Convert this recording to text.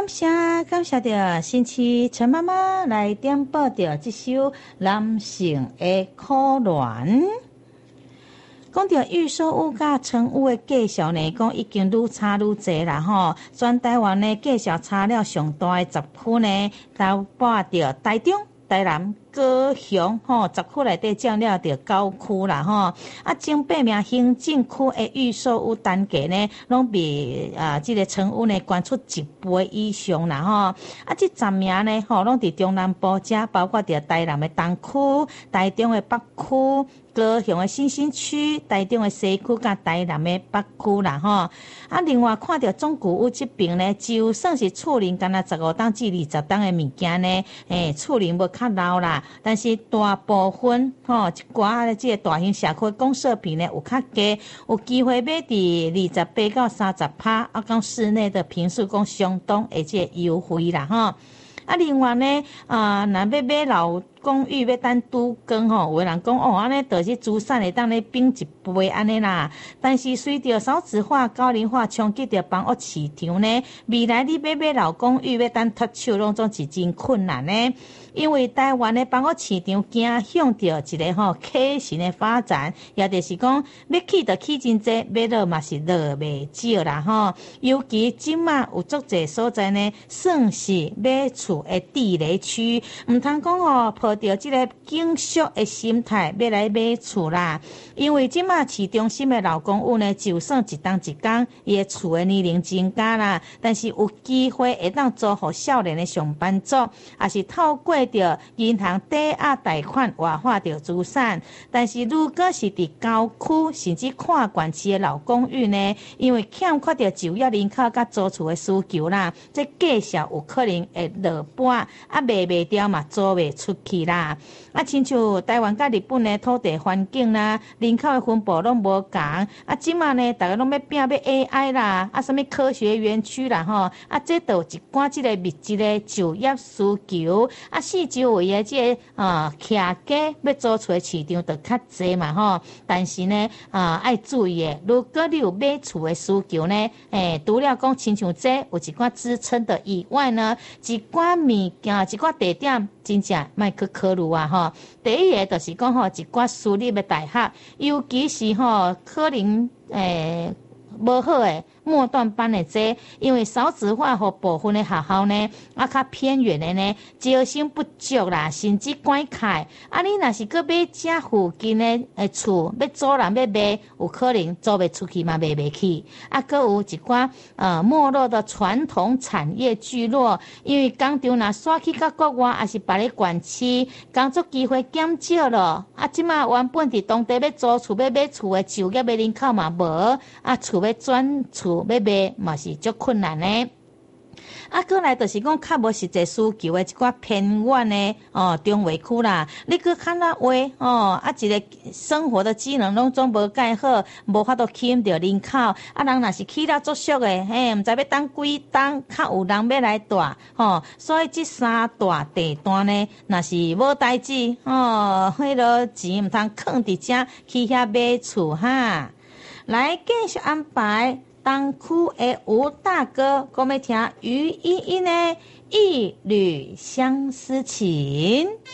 感谢着新期陈妈妈来点播着这首男性的可怜。讲到预售屋甲成屋的介绍呢，讲已经愈差愈侪啦吼。全台湾呢介绍差了上大的10区呢，包括着台中、台南、高雄吼，10区内底占了着9区啦吼。前8名行政区的预售屋单价呢，拢比这个成屋呢悬出1倍以上啦吼。这10名呢吼，拢伫中南部遮，包括着台南的东区、台中的北区。高雄的新兴区、台中的西区甲台南的北区啦吼。另外看到中古屋这边呢，就算是厝龄敢若15档至20档的物件呢，厝龄要较老啦，但是大部分吼一寡的这个大型社区公设比呢有较低，有机会买伫28到30%，讲室内的坪数讲相当的这个优惠啦吼。另外呢，若要买老公寓要等拄更吼，有的人讲安尼就是资产会当咧变1倍安尼啦。但是随着少子化、高龄化冲击着房屋市场呢，未来你要买老公寓要等脱手，拢总是真困难呢。因为台湾的房屋市场行向着一个K 型的发展，也就是讲要起就起真济，要落嘛是落袂少啦吼。尤其即马有足侪所在呢，算是买厝的地雷区，唔通讲抱着即个警惕的心态要来买厝啦。因为即马市中心的老公寓呢，就算一档一档，伊的厝的年龄增加啦，但是有机会会当租互少年的上班族，也是透过着银行抵押贷款活化着资产。但是如果是伫郊区甚至看管市的老公寓呢，因为欠缺着就业人口甲租厝的需求啦，这价钱有可能会落半，卖袂掉嘛，租袂出去啦。亲像台湾甲日本的土地环境啦，人口的分布拢无共。即马呢，大家拢要拼要 AI 啦，什么科学园区啦吼，这都有一寡即个密集的就业需求。四周围的这个徛家要租厝的市场就较济嘛吼。但是呢，爱注意的，如果你有买厝的需求呢，除了讲亲像这有一寡支撑的以外呢，一寡物件、一寡地点真正莫去考虑啊吼。第一个就是讲一寡私立的大学，尤其是可能无好诶末段班的这，因为少子化和部分的学校呢，较偏远的呢，招生不足啦，甚至关卡。你若是搁买遮附近的厝，要租人要卖，有可能租袂出去嘛，卖袂起。搁有一寡没落的传统产业聚落，因为工厂若刷去到国外，还是别咧县市，工作机会减少了。即马原本伫当地要租厝要买厝的就业的人口嘛无，厝要转厝。要卖嘛是足困难呢。过来就是讲较无实际需求的一寡偏远的中围区啦，你去看那话一个生活的机能拢总无介好，无法度吸引着人口。人若是去了足俗的，毋知要等几档，较有人要来住所以这三大地段呢，若是无代志迄落钱毋通囥伫遮去遐买厝哈。来继续安排。东区的吴大哥，我们听于依依呢，一缕相思情。